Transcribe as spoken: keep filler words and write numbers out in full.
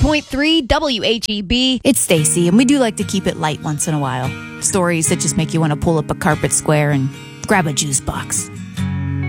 point three W H E B. It's Stacy, and we do like to keep it light once in a while. Stories that just make you want to pull up a carpet square and grab a juice box.